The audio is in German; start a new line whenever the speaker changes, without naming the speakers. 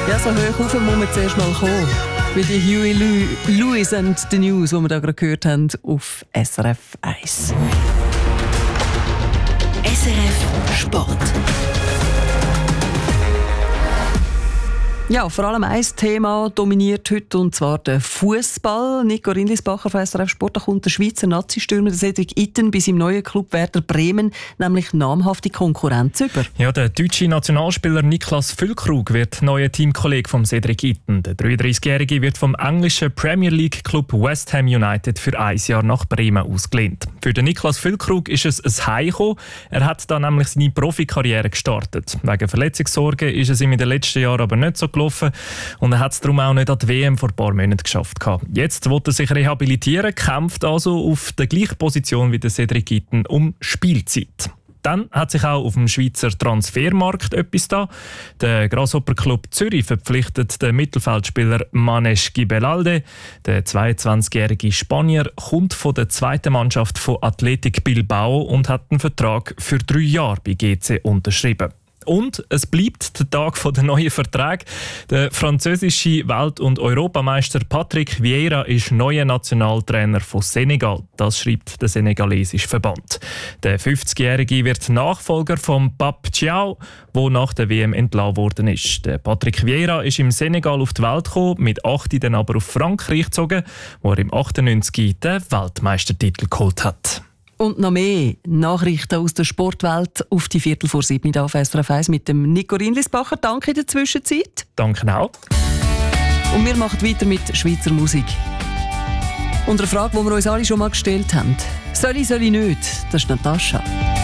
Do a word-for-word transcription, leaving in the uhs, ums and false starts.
Ja, so hoch rauf muss man zuerst mal kommen. Wie die Huey Lew- Lewis and the News, die wir da gerade gehört haben, auf S R F eins.
S R F Sport.
Ja, vor allem ein Thema dominiert heute, und zwar der Fußball. Nico Rindlisbacher von S R F Sport, da kommt der Schweizer Nazi-Stürmer Cedric Itten bei seinem neuen Club Werder Bremen nämlich namhafte Konkurrenz über.
Ja, der deutsche Nationalspieler Niklas Füllkrug wird neuer Teamkollege von Cedric Itten. Der dreiunddreißigjährige wird vom englischen Premier League Club West Ham United für ein Jahr nach Bremen ausgelehnt. Für den Niklas Füllkrug ist es ein Heimkommen. Er hat da nämlich seine Profikarriere gestartet. Wegen Verletzungssorgen ist es ihm in den letzten Jahren aber nicht so gelaufen und er hat es darum auch nicht an die W M vor ein paar Monaten geschafft. Jetzt will er sich rehabilitieren, kämpft also auf der gleichen Position wie der Cedric Itten um Spielzeit. Dann hat sich auch auf dem Schweizer Transfermarkt etwas da. Der Grasshopper Club Zürich verpflichtet den Mittelfeldspieler Manesh Gibelalde. Der zweiundzwanzigjährige Spanier kommt von der zweiten Mannschaft von Athletic Bilbao und hat einen Vertrag für drei Jahre bei G C unterschrieben. Und es bleibt der Tag der neuen Verträge. Der französische Welt- und Europameister Patrick Vieira ist neuer Nationaltrainer von Senegal. Das schreibt der senegalesische Verband. Der fünfzigjährige wird Nachfolger von Pape Thiaw, der nach der W M entlassen worden ist. Der Patrick Vieira ist im Senegal auf die Welt gekommen, mit acht dann aber auf Frankreich gezogen, wo er im achtundneunzig den Weltmeistertitel geholt hat.
Und noch mehr Nachrichten aus der Sportwelt auf die Viertel vor sieben auf S R F eins mit dem Nico Rindlisbacher. Danke in der Zwischenzeit.
Danke auch.
Und wir machen weiter mit Schweizer Musik. Und eine Frage, die wir uns alle schon mal gestellt haben. Soll ich, soll ich nicht? Das ist Natascha.